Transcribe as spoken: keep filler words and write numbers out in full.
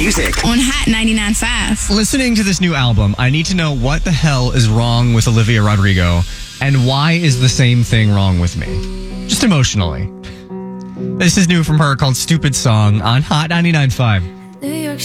music on Hot ninety-nine point five. Listening to this new album, I need to know what the hell is wrong with Olivia Rodrigo and why is the same thing wrong with me? Just emotionally. This is new from her called Stupid Song on Hot ninety-nine point five.